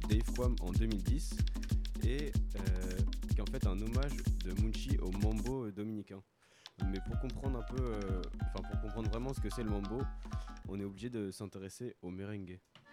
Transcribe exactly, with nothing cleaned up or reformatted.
Dave Quam en deux mille dix et euh, qui est en fait un hommage de Munchi au mambo dominicain. Mais pour comprendre un peu, euh, enfin pour comprendre vraiment ce que c'est le mambo, on est obligé de s'intéresser au merengue.